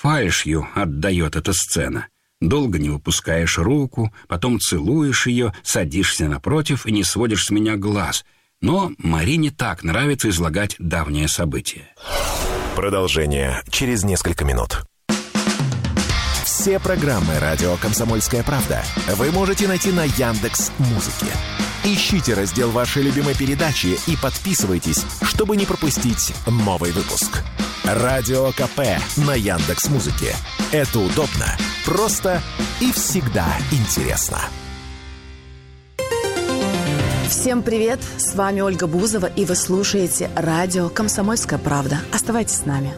Фальшью отдает эта сцена. Долго не выпускаешь руку, потом целуешь ее, садишься напротив и не сводишь с меня глаз. Но Марине так нравится излагать давнее событие. Продолжение через несколько минут. Все программы «Радио Комсомольская правда» вы можете найти на Яндекс.Музыке. Ищите раздел вашей любимой передачи и подписывайтесь, чтобы не пропустить новый выпуск. Радио КП на Яндекс.Музыке. Это удобно, просто и всегда интересно. Всем привет! С вами Ольга Бузова, и вы слушаете радио «Комсомольская правда». Оставайтесь с нами.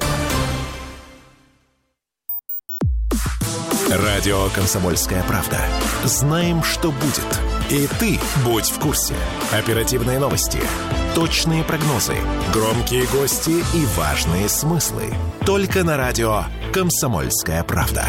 Радио «Комсомольская правда». Знаем, что будет. И ты будь в курсе. Оперативные новости, точные прогнозы, громкие гости и важные смыслы. Только на радио «Комсомольская правда».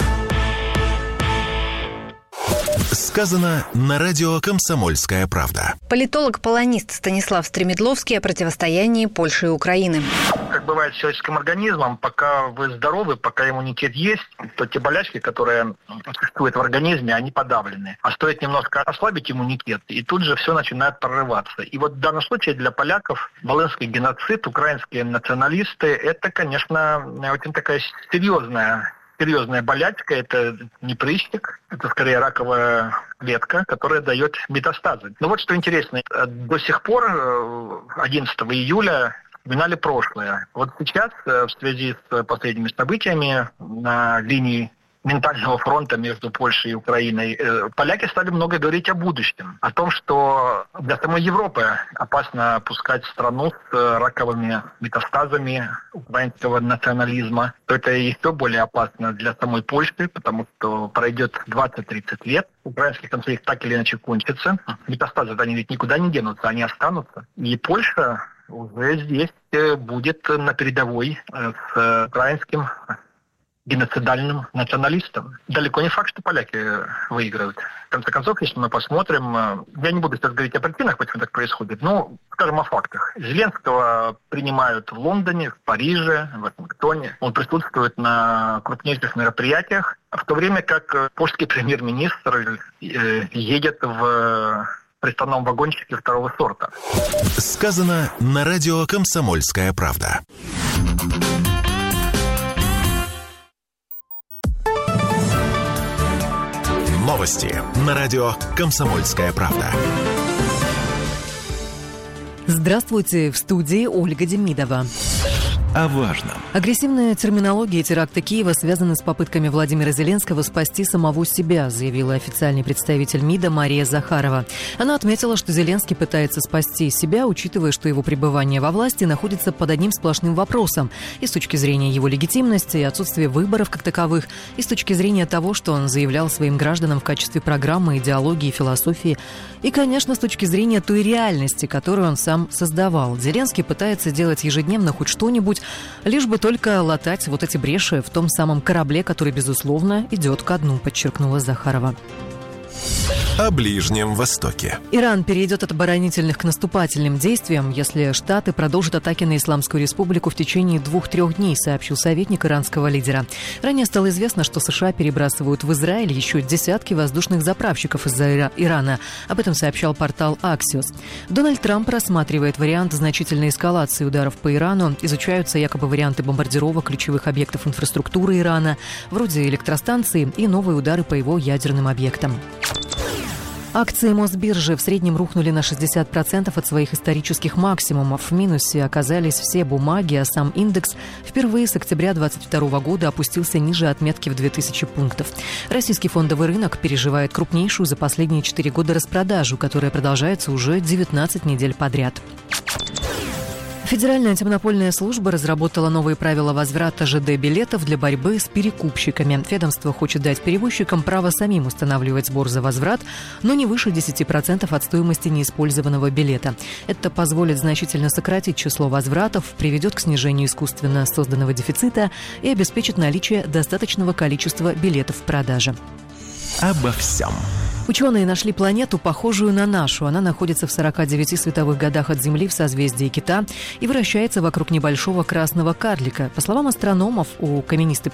Сказано на радио «Комсомольская правда». Политолог-полонист Станислав Стремедловский о противостоянии Польши и Украины. Как бывает с человеческим организмом, пока вы здоровы, пока иммунитет есть, то те болячки, которые существуют в организме, они подавлены. А стоит немножко ослабить иммунитет, и тут же все начинает прорываться. И вот в данном случае для поляков волынский геноцид, украинские националисты, это, конечно, очень такая серьезная болячка, это не прыщик, это скорее раковая клетка, которая дает метастазы. Но вот что интересно, до сих пор 11 июля вспоминали прошлое. Вот сейчас, в связи с последними событиями на линии ментального фронта между Польшей и Украиной, поляки стали много говорить о будущем, о том, что для самой Европы опасно пускать страну с раковыми метастазами украинского национализма, то это еще более опасно для самой Польши, потому что пройдет 20-30 лет, украинский конфликт так или иначе кончится, метастазы, они ведь никуда не денутся, они останутся, и Польша уже здесь будет на передовой с украинским геноцидальным националистам. Далеко не факт, что поляки выиграют. В конце концов, если мы посмотрим, я не буду сейчас говорить о причинах, почему так происходит, но скажем о фактах. Зеленского принимают в Лондоне, в Париже, в Вашингтоне. Он присутствует на крупнейших мероприятиях, в то время как польский премьер-министр едет в приставном вагончике второго сорта. Сказано на радио «Комсомольская правда». Новости на радио «Комсомольская правда». Здравствуйте, в студии Ольга Демидова. О важном. Агрессивная терминология теракта Киева связана с попытками Владимира Зеленского спасти самого себя, заявила официальный представитель МИДа Мария Захарова. Она отметила, что Зеленский пытается спасти себя, учитывая, что его пребывание во власти находится под одним сплошным вопросом и с точки зрения его легитимности, и отсутствия выборов как таковых, и с точки зрения того, что он заявлял своим гражданам в качестве программы, идеологии, философии, и, конечно, с точки зрения той реальности, которую он сам создавал. Зеленский пытается делать ежедневно хоть что-нибудь, лишь бы только латать вот эти бреши в том самом корабле, который, безусловно, идет ко дну, подчеркнула Захарова. О Ближнем Востоке. Иран перейдет от оборонительных к наступательным действиям, если Штаты продолжат атаки на Исламскую Республику в течение 2-3 дней, сообщил советник иранского лидера. Ранее стало известно, что США перебрасывают в Израиль еще десятки воздушных заправщиков из-за Ирана. Об этом сообщал портал Axios. Дональд Трамп рассматривает вариант значительной эскалации ударов по Ирану. Изучаются якобы варианты бомбардировок ключевых объектов инфраструктуры Ирана, вроде электростанции, и новые удары по его ядерным объектам. Акции Мосбиржи в среднем рухнули на 60% от своих исторических максимумов. В минусе оказались все бумаги, а сам индекс впервые с октября 2022 года опустился ниже отметки в 2000 пунктов. Российский фондовый рынок переживает крупнейшую за последние 4 года распродажу, которая продолжается уже 19 недель подряд. Федеральная антимонопольная служба разработала новые правила возврата ЖД-билетов для борьбы с перекупщиками. Ведомство хочет дать перевозчикам право самим устанавливать сбор за возврат, но не выше 10% от стоимости неиспользованного билета. Это позволит значительно сократить число возвратов, приведет к снижению искусственно созданного дефицита и обеспечит наличие достаточного количества билетов в продаже. Обо всем. Ученые нашли планету, похожую на нашу. Она находится в 49 световых годах от Земли в созвездии Кита и вращается вокруг небольшого красного карлика. По словам астрономов, у каменистой